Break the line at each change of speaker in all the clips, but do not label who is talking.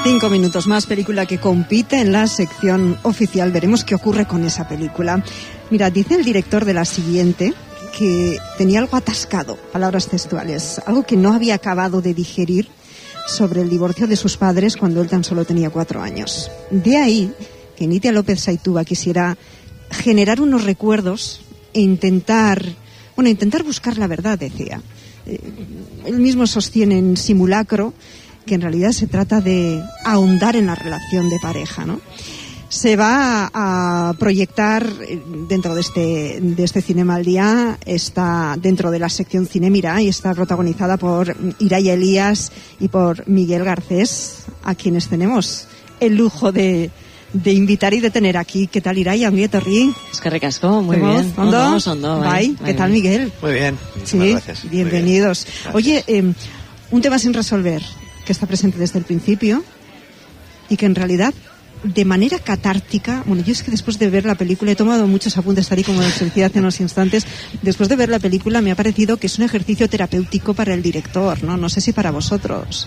5 minutos más, película que compite en la sección oficial. Veremos qué ocurre con esa película. Mira, dice el director de la siguiente que tenía algo atascado, palabras textuales, algo que no había acabado de digerir sobre el divorcio de sus padres cuando él tan solo tenía 4 años. De ahí que Nitia López Saitúa quisiera generar unos recuerdos e intentar buscar la verdad, decía. Él mismo sostiene en Simulacro que en realidad se trata de ahondar en la relación de pareja, ¿no? Se va a proyectar dentro de este Cinema al Día, está dentro de la sección Cine Mira y está protagonizada por Iraya Elías y por Miguel Garcés, a quienes tenemos el lujo de invitar y de tener aquí. ¿Qué tal, Iraya? ¿Ongi etorri?
Eskerrik asko, muy bien.
Ondo. Bai. ¿Qué tal, Miguel?
Muy bien, muchísimas gracias.
Bienvenidos.
Gracias.
Oye, un tema sin resolver que está presente desde el principio y que en realidad, de manera catártica, bueno, yo es que después de ver la película he tomado muchos apuntes, tal y como les decía hace unos instantes. Después de ver la película me ha parecido que es un ejercicio terapéutico para el director, ¿no? No sé si para vosotros.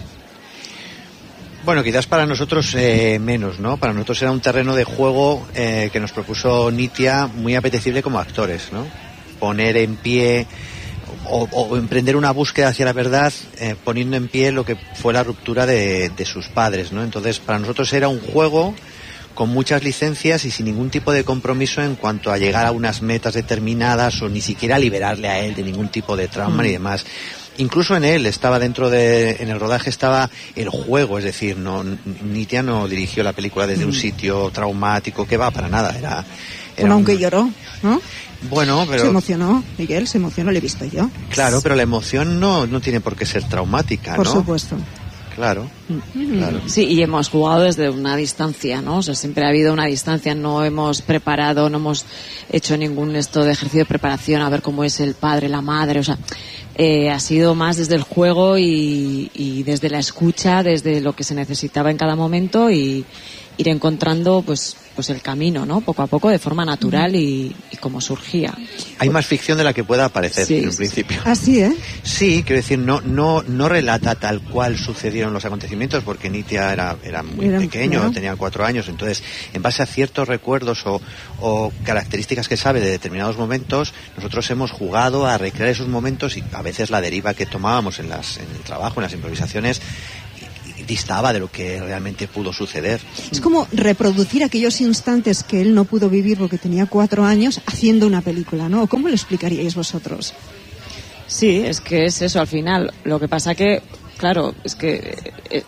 Bueno, quizás para nosotros menos, ¿no? Para nosotros era un terreno de juego que nos propuso Nitia muy apetecible como actores, ¿no? Poner en pie o emprender una búsqueda hacia la verdad poniendo en pie lo que fue la ruptura de sus padres, ¿no? Entonces, para nosotros era un juego con muchas licencias y sin ningún tipo de compromiso en cuanto a llegar a unas metas determinadas o ni siquiera liberarle a él de ningún tipo de trauma ni demás. Incluso en él estaba en el rodaje estaba el juego, es decir, Nitia no dirigió la película desde un sitio traumático, que va, para nada, era
bueno, aunque lloró, ¿no?
Bueno, pero...
Se emocionó, Miguel, se emocionó, lo he visto yo.
Claro, pero la emoción no tiene por qué ser traumática, ¿no?
Por supuesto.
Claro.
Sí, y hemos jugado desde una distancia, ¿no? O sea, siempre ha habido una distancia, no hemos preparado, no hemos hecho ningún de ejercicio de preparación a ver cómo es el padre, la madre, o sea, ha sido más desde el juego y desde la escucha, desde lo que se necesitaba en cada momento y ir encontrando pues el camino, ¿no? Poco a poco, de forma natural y como surgía.
Hay más ficción de la que pueda parecer en un principio.
Así, ¿eh?
Sí, quiero decir, no relata tal cual sucedieron los acontecimientos, porque Nitia era muy pequeño, claro. Tenía 4 años, entonces, en base a ciertos recuerdos o características que sabe de determinados momentos, nosotros hemos jugado a recrear esos momentos y a veces la deriva que tomábamos en el trabajo, en las improvisaciones, distaba de lo que realmente pudo suceder.
Es como reproducir aquellos instantes que él no pudo vivir porque tenía 4 años haciendo una película, ¿no? ¿Cómo lo explicaríais vosotros?
Sí, es que es eso al final. Lo que pasa que, claro, es que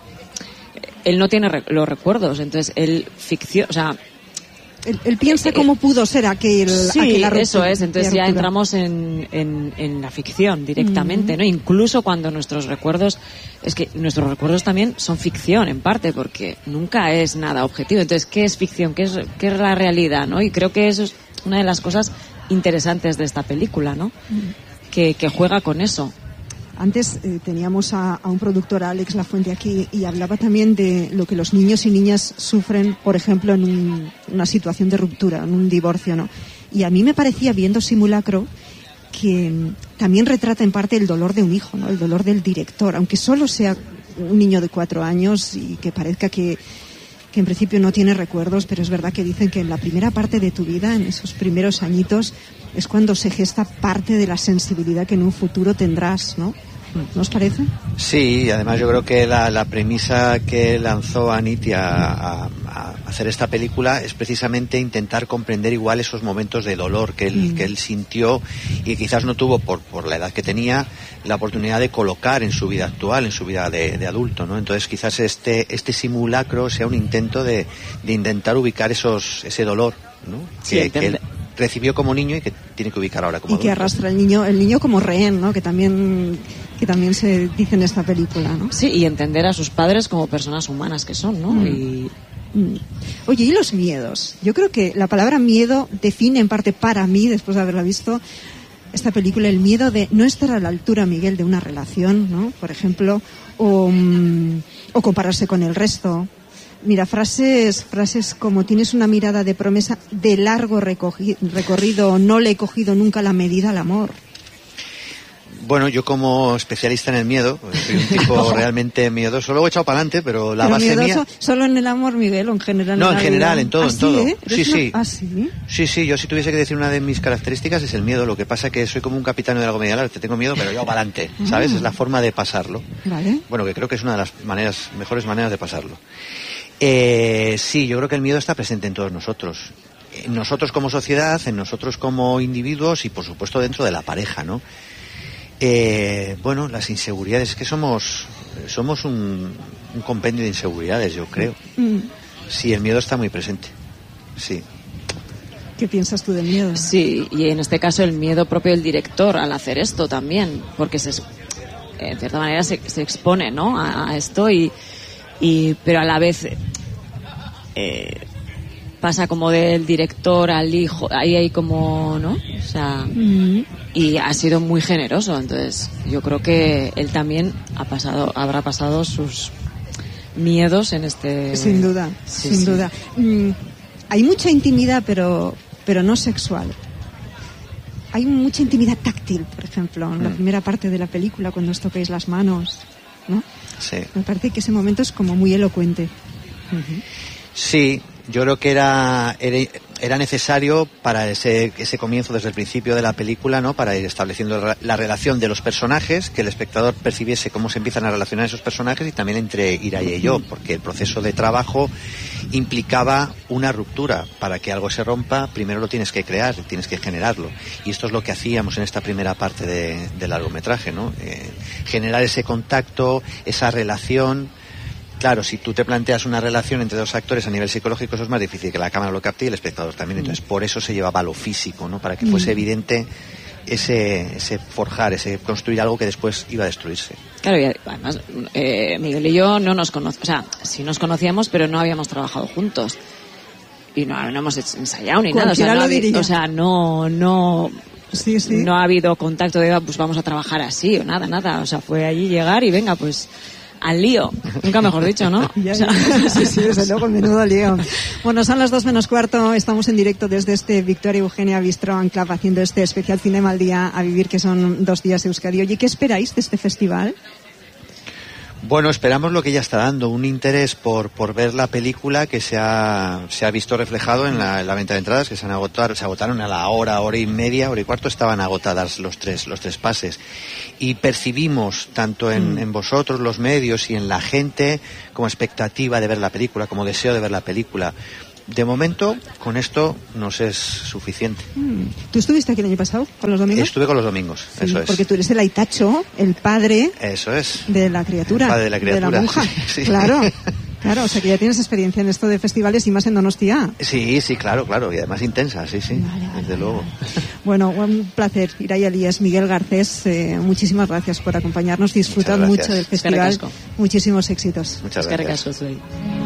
él no tiene los recuerdos, entonces él o sea...
Él piensa cómo pudo ser aquella ruptura.
Eso es, entonces ya entramos en la ficción directamente, ¿no? Incluso cuando nuestros recuerdos también son ficción en parte, porque nunca es nada objetivo. Entonces, ¿qué es ficción? ¿Qué es la realidad, no? Y creo que eso es una de las cosas interesantes de esta película, ¿no? Que juega con eso.
Antes teníamos a un productor, a Alex Lafuente, aquí, y hablaba también de lo que los niños y niñas sufren, por ejemplo, en una situación de ruptura, en un divorcio, ¿no? Y a mí me parecía, viendo Simulacro, que también retrata en parte el dolor de un hijo, ¿no? El dolor del director, aunque solo sea un niño de 4 años y que parezca que en principio no tiene recuerdos, pero es verdad que dicen que en la primera parte de tu vida, en esos primeros añitos, es cuando se gesta parte de la sensibilidad que en un futuro tendrás, ¿no? ¿No os parece?
Sí, y además yo creo que la premisa que lanzó a Nitia a hacer esta película es precisamente intentar comprender igual esos momentos de dolor que él sintió y quizás no tuvo por la edad que tenía la oportunidad de colocar en su vida actual, en su vida de adulto, ¿no? Entonces quizás este simulacro sea un intento de intentar ubicar ese dolor, ¿no?
Sí,
que él recibió como niño y que tiene que ubicar ahora como adulto.
Y que arrastra el niño como rehén, ¿no? Que también se dice en esta película, ¿no?
Sí, y entender a sus padres como personas humanas que son, ¿no?
Oye, ¿y los miedos? Yo creo que la palabra miedo define en parte para mí, después de haberla visto, esta película, el miedo de no estar a la altura, Miguel, de una relación, ¿no? Por ejemplo, o compararse con el resto. Mira, frases como tienes una mirada de promesa de largo recorrido, no le he cogido nunca la medida al amor.
Bueno, yo como especialista en el miedo, soy un tipo realmente miedoso. Luego he echado para adelante, pero la base mía...
¿Solo en el amor, Miguel, o en general?
No, en general, en todo, en todo.
Sí,
sí.
¿Ah, sí?
Sí, yo si tuviese que decir una de mis características es el miedo. Lo que pasa que soy como un capitán de la comedia del arte. Tengo miedo, pero yo para adelante, ¿sabes? Es la forma de pasarlo.
Vale.
Bueno, que creo que es una de las mejores maneras de pasarlo. Sí, yo creo que el miedo está presente en todos nosotros. En nosotros como sociedad, en nosotros como individuos y por supuesto dentro de la pareja, ¿no? Bueno, las inseguridades, es que somos un compendio de inseguridades, yo creo. Sí, el miedo está muy presente, sí.
¿Qué piensas tú del miedo?
Sí, y en este caso el miedo propio del director al hacer esto también, porque en cierta manera se expone, ¿no? a esto pero a la vez pasa como del director al hijo, ahí hay como, ¿no? O sea, y ha sido muy generoso, entonces yo creo que él también habrá pasado sus miedos en este...
Sin duda,
sí,
sin
sí.
duda. Hay mucha intimidad, pero no sexual. Hay mucha intimidad táctil, por ejemplo, en la primera parte de la película, cuando os toquéis las manos, ¿no?
Sí.
Me parece que ese momento es como muy elocuente.
Sí, yo creo que era necesario para ese comienzo desde el principio de la película, ¿no? Para ir estableciendo la relación de los personajes, que el espectador percibiese cómo se empiezan a relacionar esos personajes y también entre Irai y yo, porque el proceso de trabajo implicaba una ruptura. Para que algo se rompa, primero lo tienes que crear, tienes que generarlo. Y esto es lo que hacíamos en esta primera parte del largometraje, ¿no? Generar ese contacto, esa relación. Claro, si tú te planteas una relación entre dos actores a nivel psicológico, eso es más difícil, que la cámara lo capte y el espectador también. Entonces, por eso se llevaba a lo físico, ¿no? Para que fuese evidente ese forjar, ese construir algo que después iba a destruirse.
Claro, y además Miguel y yo no nos conocíamos, o sea, sí nos conocíamos, pero no habíamos trabajado juntos. Y no hemos ensayado ni nada. O sea, no
Sí.
No ha habido contacto de, pues vamos a trabajar así o nada. O sea, fue allí llegar y venga, pues... al lío, nunca mejor dicho, ¿no?
Sí, desde luego, menudo lío. Bueno, son las 2:15, estamos en directo desde este Victoria Eugenia Bistro Club haciendo este especial Cinema al Día a Vivir, que son 2 días de Euskadi. Oye, ¿qué esperáis de este festival?
Bueno, esperamos lo que ya está dando, un interés por ver la película que se ha visto reflejado en la venta de entradas, que se agotaron a la hora y media, hora y cuarto, estaban agotadas los tres pases. Y percibimos, tanto en vosotros, los medios, y en la gente, como expectativa de ver la película, como deseo de ver la película. De momento, con esto nos es suficiente.
¿Tú estuviste aquí el año pasado, con los domingos?
Estuve con los domingos, sí, eso es.
Porque tú eres el Aitacho, el padre...
Eso es.
De la criatura.
El padre de la criatura.
De la monja.
Sí.
Claro, o sea que ya tienes experiencia en esto de festivales y más en Donostia.
Sí, claro, y además intensa, sí, desde luego.
Bueno, un placer, Irai Elías, Miguel Garcés, muchísimas gracias por acompañarnos, disfrutad mucho del festival, muchísimos éxitos.
Muchas gracias.